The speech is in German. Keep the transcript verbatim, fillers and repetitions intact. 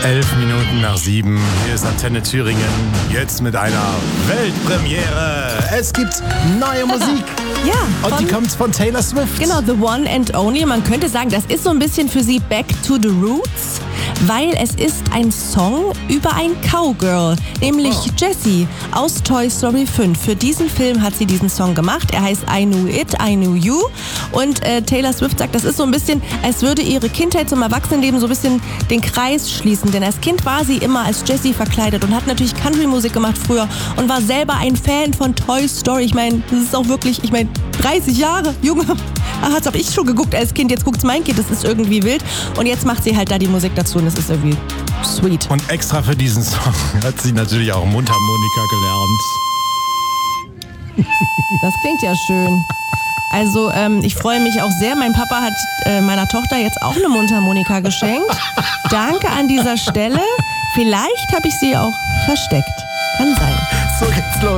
Elf Minuten nach sieben. Hier ist Antenne Thüringen. Jetzt mit einer Weltpremiere. Es gibt neue Musik. Ja. Und von, die kommt von Taylor Swift. Genau, The One and Only. Man könnte sagen, das ist so ein bisschen für sie Back to the Roots, weil es ist ein Song über ein Cowgirl, nämlich Oh. Jessie aus Toy Story fünf. Für diesen Film hat sie diesen Song gemacht. Er heißt I Knew It, I Knew You. Und äh, Taylor Swift sagt, das ist so ein bisschen, als würde ihre Kindheit zum Erwachsenenleben so ein bisschen den Kreis schließen. Denn als Kind war sie immer als Jessie verkleidet und hat natürlich Country-Musik gemacht früher und war selber ein Fan von Toy Story. Ich meine, das ist auch wirklich, ich meine, dreißig Jahre, Junge. Ach, das habe ich schon geguckt als Kind, jetzt guckt's mein Kind, das ist irgendwie wild. Und jetzt macht sie halt da die Musik dazu und das ist irgendwie sweet. Und extra für diesen Song hat sie natürlich auch Mundharmonika gelernt. Das klingt ja schön. Also ähm, ich freue mich auch sehr. Mein Papa hat äh, meiner Tochter jetzt auch eine Mundharmonika geschenkt. Danke an dieser Stelle. Vielleicht habe ich sie auch versteckt. Kann sein. So geht's los.